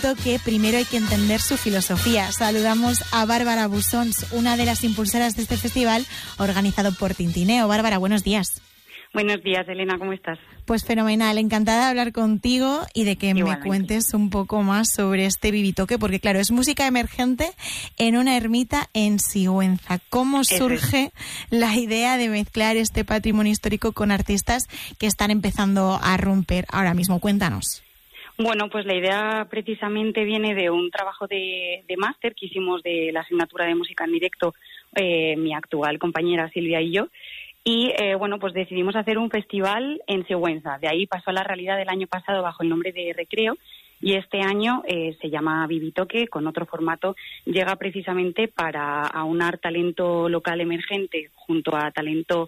Vivitoque, primero hay que entender su filosofía. Saludamos a Bárbara Busons, una de las impulsoras de este festival organizado por Tintineo. Bárbara, buenos días. Buenos días, Elena, ¿cómo estás? Pues fenomenal, encantada de hablar contigo y de que Igualmente. me cuentes un poco más sobre este Vivitoque, porque claro, es música emergente en una ermita en Sigüenza. ¿Cómo surge la idea de mezclar este patrimonio histórico con artistas que están empezando a romper ahora mismo? Cuéntanos. Bueno, pues la idea precisamente viene de un trabajo de máster que hicimos de la asignatura de música en directo, mi actual compañera Silvia y yo. Y bueno, pues decidimos hacer un festival en Sigüenza. De ahí pasó a la realidad del año pasado bajo el nombre de Recreo y este año se llama Vivitoque, con otro formato. Llega precisamente para aunar talento local emergente junto a talento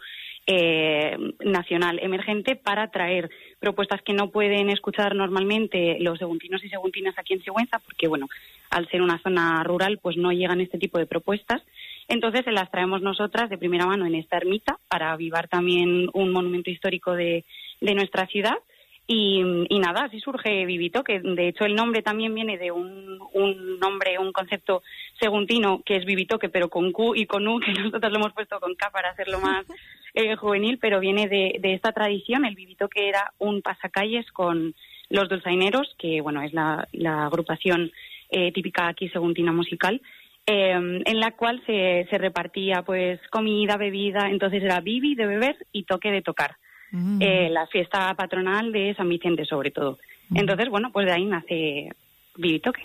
nacional emergente para traer propuestas que no pueden escuchar normalmente los seguntinos y seguntinas aquí en Sigüenza, porque bueno, al ser una zona rural pues no llegan este tipo de propuestas. Entonces se las traemos nosotras de primera mano en esta ermita para avivar también un monumento histórico de nuestra ciudad. Y nada, así surge Vivitoque. De hecho, el nombre también viene de un nombre, un concepto seguntino que es Vivitoque, pero con Q y con U, que nosotros lo hemos puesto con K para hacerlo más juvenil, pero viene de esta tradición. El Vivitoque era un pasacalles con los dulzaineros, que bueno, es la agrupación típica aquí seguntina musical, en la cual se repartía pues comida, bebida, entonces era vivi de beber y toque de tocar. La fiesta patronal de San Vicente sobre todo. Entonces, bueno, pues de ahí nace Vivitoque.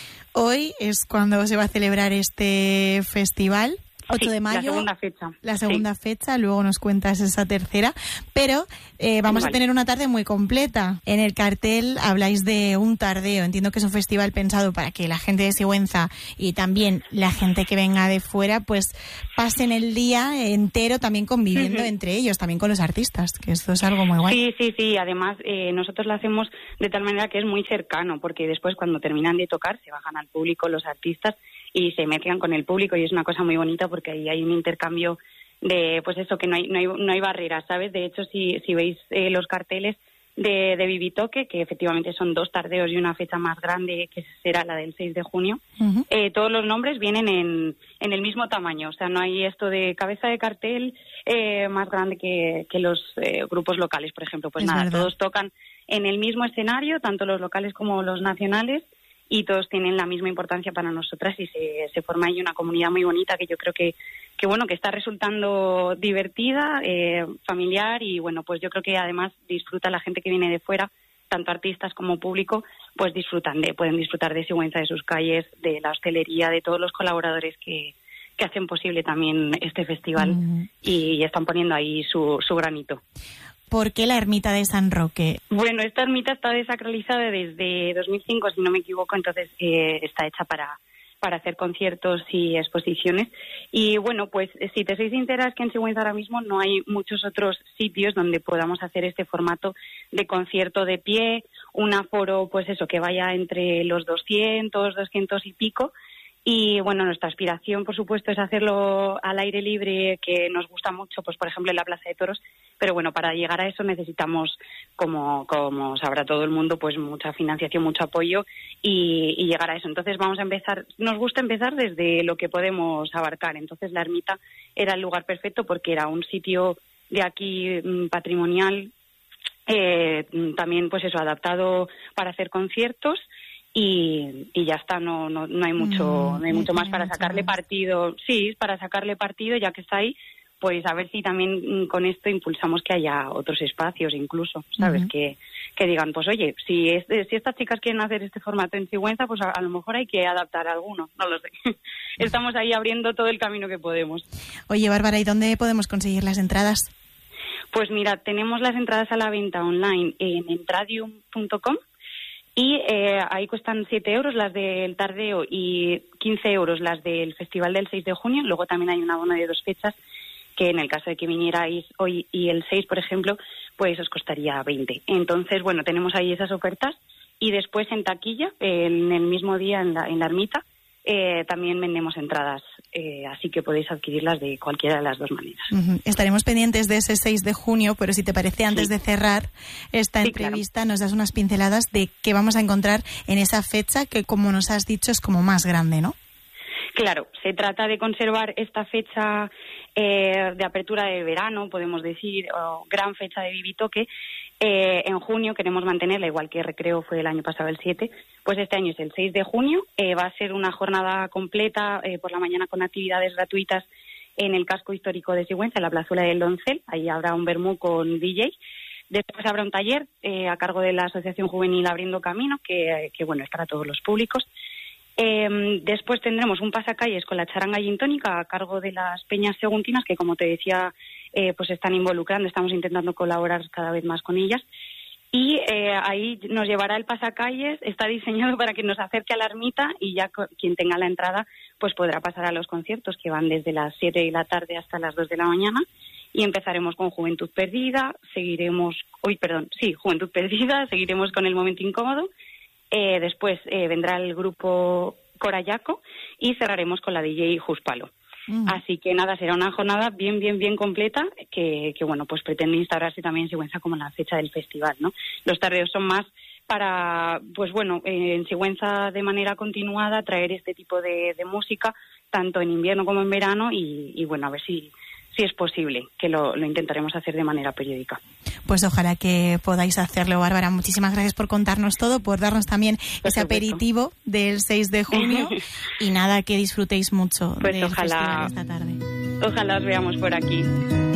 Hoy es cuando se va a celebrar este festival. 8 de mayo, la segunda fecha, luego nos cuentas esa tercera, pero vamos a tener una tarde muy completa. En el cartel habláis de un tardeo, entiendo que es un festival pensado para que la gente de Sigüenza y también la gente que venga de fuera pues pasen el día entero también conviviendo entre ellos, también con los artistas, que esto es algo muy guay. Sí, además nosotros lo hacemos de tal manera que es muy cercano, porque después cuando terminan de tocar se bajan al público los artistas y se mezclan con el público y es una cosa muy bonita porque ahí hay un intercambio de, pues eso, que no hay barreras, ¿sabes? De hecho, si veis los carteles de Vivitoque, que efectivamente son 2 tardeos y una fecha más grande, que será la del 6 de junio, todos los nombres vienen en el mismo tamaño, o sea, no hay esto de cabeza de cartel más grande que los grupos locales, por ejemplo. Pues nada, todos tocan en el mismo escenario, tanto los locales como los nacionales, y todos tienen la misma importancia para nosotras y se forma ahí una comunidad muy bonita que yo creo que bueno, que está resultando divertida, familiar y bueno, pues yo creo que además disfruta la gente que viene de fuera, tanto artistas como público, pues pueden disfrutar de Sigüenza, de sus calles, de la hostelería, de todos los colaboradores que hacen posible también este festival y están poniendo ahí su granito. ¿Por qué la ermita de San Roque? Bueno, esta ermita está desacralizada desde 2005, si no me equivoco, entonces está hecha para hacer conciertos y exposiciones. Y bueno, pues si te soy sincera, es que en Sigüenza ahora mismo no hay muchos otros sitios donde podamos hacer este formato de concierto de pie, un aforo, pues eso, que vaya entre los 200 y pico. Y bueno, nuestra aspiración, por supuesto, es hacerlo al aire libre, que nos gusta mucho, pues por ejemplo en la Plaza de Toros, pero bueno, para llegar a eso necesitamos, como sabrá todo el mundo, pues mucha financiación, mucho apoyo y llegar a eso. Entonces vamos a empezar, nos gusta empezar desde lo que podemos abarcar. Entonces la ermita era el lugar perfecto porque era un sitio de aquí patrimonial, también pues eso, adaptado para hacer conciertos. Y ya está, no hay mucho más para sacarle partido. Sí, para sacarle partido, ya que está ahí, pues a ver si también con esto impulsamos que haya otros espacios incluso, ¿sabes? Que digan, pues oye, si estas chicas quieren hacer este formato en Sigüenza, pues a lo mejor hay que adaptar alguno, no lo sé. Estamos ahí abriendo todo el camino que podemos. Oye, Bárbara, ¿y dónde podemos conseguir las entradas? Pues mira, tenemos las entradas a la venta online en entradium.com. Y ahí cuestan 7 euros las del tardeo y 15 euros las del festival del 6 de junio. Luego también hay un abono de 2 fechas que en el caso de que vinierais hoy y el 6, por ejemplo, pues os costaría 20. Entonces, bueno, tenemos ahí esas ofertas. Y después en taquilla, en el mismo día en la ermita, también vendemos entradas así que podéis adquirirlas de cualquiera de las dos maneras. Estaremos pendientes de ese 6 de junio, pero si te parece, antes de cerrar esta entrevista, nos das unas pinceladas de qué vamos a encontrar en esa fecha que, como nos has dicho, es como más grande, ¿no? Claro, se trata de conservar esta fecha de apertura de verano, podemos decir, o gran fecha de Bibitoque. En junio queremos mantenerla, igual que Recreo fue el año pasado el 7, pues este año es el 6 de junio. Va a ser una jornada completa por la mañana con actividades gratuitas en el casco histórico de Sigüenza, en la plazuela del Doncel. Ahí habrá un vermú con DJ. Después habrá un taller a cargo de la Asociación Juvenil Abriendo Camino, que bueno, es para todos los públicos. Después tendremos un pasacalles con la charanga gin tónica a cargo de las Peñas Seguntinas, que como te decía, pues están involucrando, estamos intentando colaborar cada vez más con ellas. Y ahí nos llevará el pasacalles, está diseñado para que nos acerque a la ermita y ya quien tenga la entrada pues podrá pasar a los conciertos que van desde las 7 de la tarde hasta las 2 de la mañana. Y empezaremos con Juventud Perdida, Juventud Perdida, seguiremos con El Momento Incómodo. Después vendrá el grupo Corayaco y cerraremos con la DJ Juspalo. Así que nada, será una jornada bien completa que bueno, pues pretende instaurarse también en Sigüenza como la fecha del festival, ¿no? Los tardeos son más para, pues bueno, en Sigüenza de manera continuada traer este tipo de música, tanto en invierno como en verano y bueno, a ver si es posible, que lo intentaremos hacer de manera periódica. Pues ojalá que podáis hacerlo, Bárbara. Muchísimas gracias por contarnos todo, por darnos también ese aperitivo del 6 de junio y nada, que disfrutéis mucho pues del festival esta tarde. Ojalá os veamos por aquí.